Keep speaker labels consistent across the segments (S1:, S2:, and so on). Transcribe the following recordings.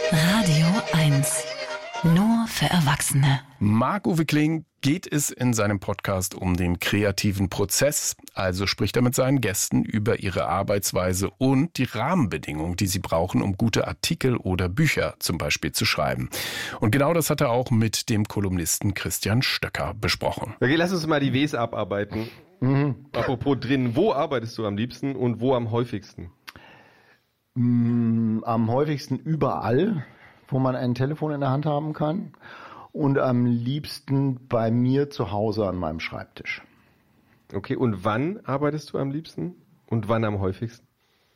S1: Radio 1. Nur für Erwachsene.
S2: Marc-Uwe Kling geht es in seinem Podcast um den kreativen Prozess. Also spricht er mit seinen Gästen über ihre Arbeitsweise und die Rahmenbedingungen, die sie brauchen, um gute Artikel oder Bücher zum Beispiel zu schreiben. Und genau das hat er auch mit dem Kolumnisten Christian Stöcker besprochen.
S3: Okay, lass uns mal die Ws abarbeiten. Apropos drin, wo arbeitest du am liebsten und wo am häufigsten?
S4: Am häufigsten überall, wo man ein Telefon in der Hand haben kann, und am liebsten bei mir zu Hause an meinem Schreibtisch.
S3: Okay, und wann arbeitest du am liebsten und wann am häufigsten?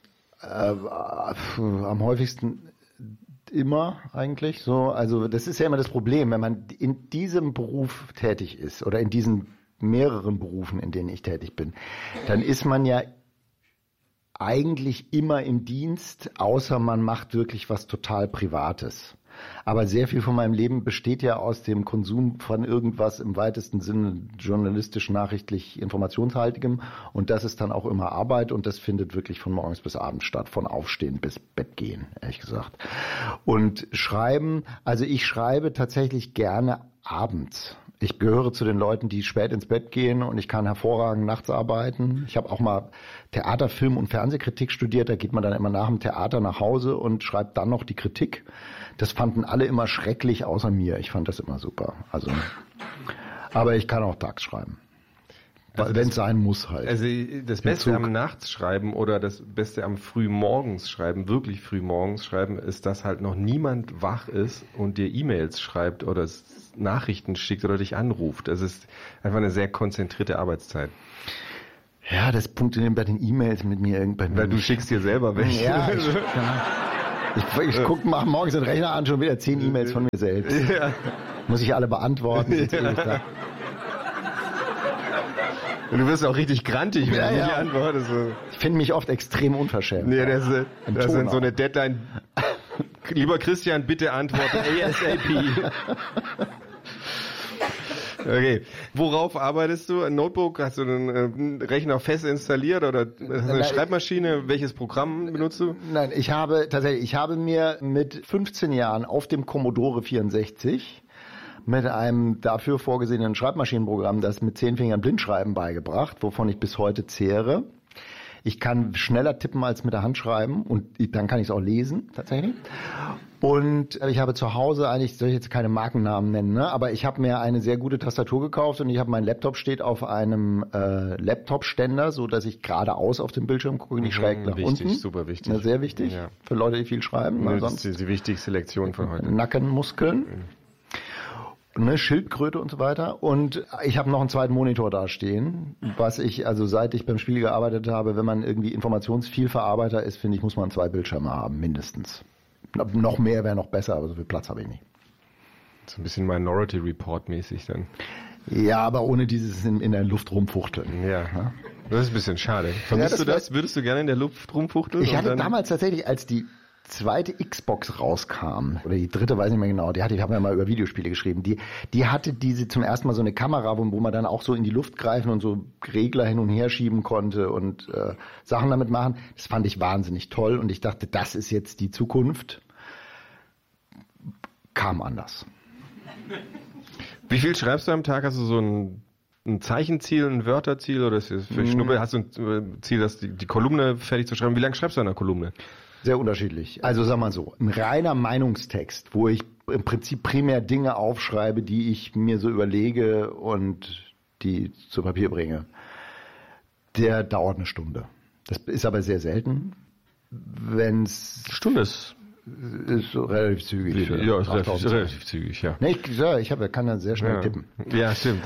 S4: Am häufigsten immer eigentlich so. Also das ist ja immer das Problem, wenn man in diesem Beruf tätig ist oder in diesen mehreren Berufen, in denen ich tätig bin, dann ist man ja eigentlich immer im Dienst, außer man macht wirklich was total Privates. Aber sehr viel von meinem Leben besteht ja aus dem Konsum von irgendwas im weitesten Sinne journalistisch, nachrichtlich, informationshaltigem. Und das ist dann auch immer Arbeit und das findet wirklich von morgens bis abends statt, von Aufstehen bis Bett gehen, ehrlich gesagt. Und schreiben, also ich schreibe tatsächlich gerne abends. Ich gehöre zu den Leuten, die spät ins Bett gehen und ich kann hervorragend nachts arbeiten. Ich habe auch mal Theater, Film und Fernsehkritik studiert. Da geht man dann immer nach dem Theater nach Hause und schreibt dann noch die Kritik. Das fanden alle immer schrecklich, außer mir. Ich fand das immer super. Also, aber ich kann auch tags schreiben. Also wenn es sein muss halt.
S3: Also das Beste am Nachtsschreiben oder das Beste am Frühmorgens schreiben, wirklich frühmorgens schreiben, ist, dass halt noch niemand wach ist und dir E-Mails schreibt oder Nachrichten schickt oder dich anruft. Das ist einfach eine sehr konzentrierte Arbeitszeit.
S4: Ja, das funktioniert bei den E-Mails mit mir irgendwann.
S3: Weil du schickst dir selber welche.
S4: Ja, ich gucke morgens den Rechner an, schon wieder 10 E-Mails von mir selbst. Ja. Muss ich alle beantworten.
S3: Ja. Und du wirst auch richtig grantig, wenn du nicht antwortest.
S4: Ich finde mich oft extrem unverschämt.
S3: Nee, das ist so eine Deadline. Lieber Christian, bitte antworten ASAP. Okay. Worauf arbeitest du? Ein Notebook? Hast du einen Rechner fest installiert oder hast du eine Schreibmaschine? Welches Programm benutzt du?
S4: Nein, ich habe mir mit 15 Jahren auf dem Commodore 64 mit einem dafür vorgesehenen Schreibmaschinenprogramm das mit 10 Fingern Blindschreiben beigebracht, wovon ich bis heute zehre. Ich kann schneller tippen als mit der Hand schreiben und dann kann ich es auch lesen, tatsächlich. Und ich habe zu Hause eigentlich, soll ich jetzt keine Markennamen nennen, ne? Aber ich habe mir eine sehr gute Tastatur gekauft und ich habe, mein Laptop steht auf einem Laptop-Ständer, so dass ich geradeaus auf dem Bildschirm gucke, nicht schräg nach unten.
S3: Super wichtig.
S4: Ja, sehr wichtig für Leute, die viel schreiben.
S3: Das ist die wichtigste Lektion von heute.
S4: Nackenmuskeln. Ne, Schildkröte und so weiter. Und ich habe noch einen zweiten Monitor da stehen, was ich, also seit ich beim Spiel gearbeitet habe, wenn man irgendwie Informationsvielverarbeiter ist, finde ich, muss man 2 Bildschirme haben, mindestens. Noch mehr wäre noch besser, aber so viel Platz habe ich nicht.
S3: So ein bisschen Minority Report mäßig dann.
S4: Ja, aber ohne dieses in der Luft rumfuchteln.
S3: Ja. Das ist ein bisschen schade. Vermisst du das? Würdest du gerne in der Luft rumfuchteln?
S4: Ich hatte damals tatsächlich, als die zweite Xbox rauskam, oder die dritte, weiß nicht mehr genau, ich habe ja mal über Videospiele geschrieben, die hatte diese zum ersten Mal so eine Kamera, wo man dann auch so in die Luft greifen und so Regler hin und her schieben konnte und Sachen damit machen. Das fand ich wahnsinnig toll und ich dachte, das ist jetzt die Zukunft. Kam anders.
S3: Wie viel schreibst du am Tag? Hast du so ein Zeichenziel, ein Wörterziel oder ist das für Schnuppe? Hast du ein Ziel, die Kolumne fertig zu schreiben? Wie lange schreibst du an einer Kolumne?
S4: Sehr unterschiedlich. Also sag mal so, ein reiner Meinungstext, wo ich im Prinzip primär Dinge aufschreibe, die ich mir so überlege und die zu Papier bringe, der dauert eine Stunde. Das ist aber sehr selten.
S3: Stunde ist
S4: so relativ zügig.
S3: Ja, ist relativ zügig, ja.
S4: Nee, ich kann dann sehr schnell tippen.
S3: Ja, stimmt.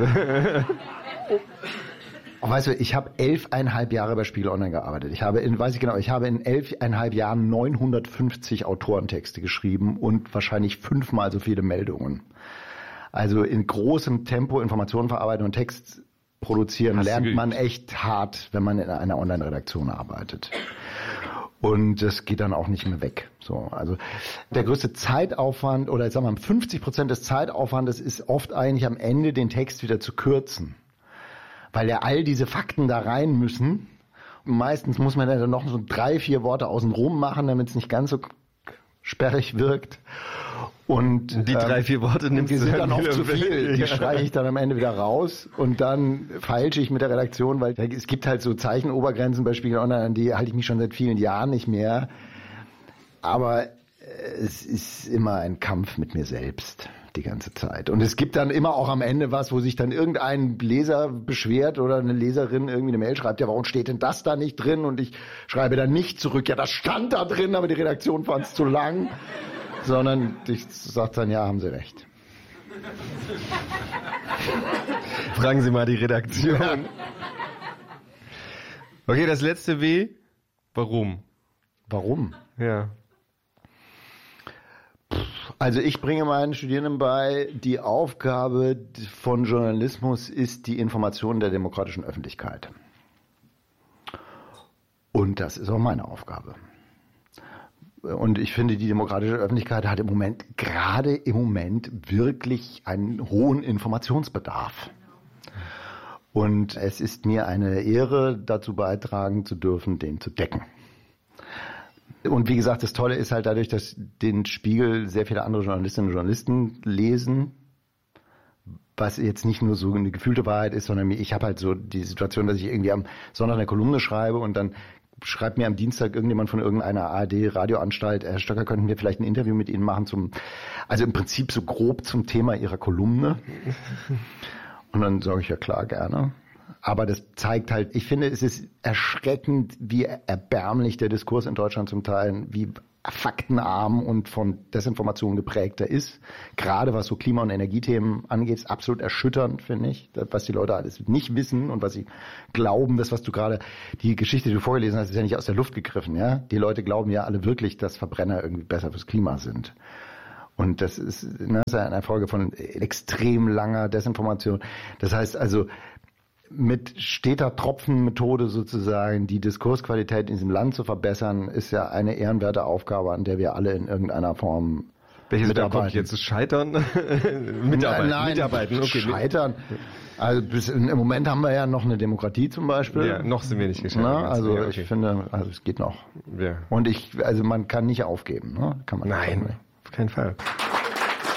S4: Weißt du, ich habe 11,5 Jahre bei Spiegel Online gearbeitet. Ich habe in 11,5 Jahren 950 Autorentexte geschrieben und wahrscheinlich 5-mal so viele Meldungen. Also in großem Tempo Informationen verarbeiten und Text produzieren lernt man echt hart, wenn man in einer Online-Redaktion arbeitet. Und das geht dann auch nicht mehr weg. So, also der größte Zeitaufwand oder sagen wir mal 50% des Zeitaufwandes ist oft eigentlich am Ende den Text wieder zu kürzen. Weil ja all diese Fakten da rein müssen. Meistens muss man dann noch so 3-4 Worte außenrum machen, damit es nicht ganz so sperrig wirkt. Und
S3: die 3-4 Worte nimmst
S4: die
S3: du
S4: sind dann oft
S3: wieder
S4: zu viel.
S3: weg.
S4: Die streiche ich dann am Ende wieder raus und dann feilsche ich mit der Redaktion, weil es gibt halt so Zeichenobergrenzen bei Spiegel Online, an die halte ich mich schon seit vielen Jahren nicht mehr. Aber es ist immer ein Kampf mit mir selbst die ganze Zeit. Und es gibt dann immer auch am Ende was, wo sich dann irgendein Leser beschwert oder eine Leserin irgendwie eine Mail schreibt, ja, warum steht denn das da nicht drin? Und ich schreibe dann nicht zurück, ja, das stand da drin, aber die Redaktion fand es zu lang. Sondern ich sage dann, ja, haben Sie recht.
S3: Fragen Sie mal die Redaktion. Ja. Okay, das letzte W. Warum?
S4: Warum?
S3: Ja.
S4: Also ich bringe meinen Studierenden bei, die Aufgabe von Journalismus ist die Information der demokratischen Öffentlichkeit. Und das ist auch meine Aufgabe. Und ich finde, die demokratische Öffentlichkeit hat gerade im Moment wirklich einen hohen Informationsbedarf. Und es ist mir eine Ehre, dazu beitragen zu dürfen, den zu decken. Und wie gesagt, das Tolle ist halt dadurch, dass den Spiegel sehr viele andere Journalistinnen und Journalisten lesen, was jetzt nicht nur so eine gefühlte Wahrheit ist, sondern ich habe halt so die Situation, dass ich irgendwie am Sonntag eine Kolumne schreibe und dann schreibt mir am Dienstag irgendjemand von irgendeiner ARD-Radioanstalt, Herr Stöcker, könnten wir vielleicht ein Interview mit Ihnen machen also im Prinzip so grob zum Thema Ihrer Kolumne. Und dann sage ich, ja klar, gerne. Aber das zeigt halt, ich finde, es ist erschreckend, wie erbärmlich der Diskurs in Deutschland zum Teil, wie faktenarm und von Desinformation geprägt er ist. Gerade was so Klima- und Energiethemen angeht, ist absolut erschütternd, finde ich, was die Leute alles nicht wissen und was sie glauben, das, was du gerade, die Geschichte, die du vorgelesen hast, ist ja nicht aus der Luft gegriffen, ja. Die Leute glauben ja alle wirklich, dass Verbrenner irgendwie besser fürs Klima sind. Und das ist eine Folge von extrem langer Desinformation. Das heißt also, mit steter Tropfenmethode sozusagen die Diskursqualität in diesem Land zu verbessern, ist ja eine ehrenwerte Aufgabe, an der wir alle in irgendeiner Form
S3: mitarbeiten. Jetzt Scheitern? Mitarbeiten. Okay.
S4: Scheitern. Also im Moment haben wir ja noch eine Demokratie zum Beispiel.
S3: Ja, noch sind wir nicht gescheitert.
S4: Also ja, okay. Ich finde, es geht noch.
S3: Ja.
S4: Und man kann nicht aufgeben. Ne? Kann man
S3: Nein, auf keinen Fall.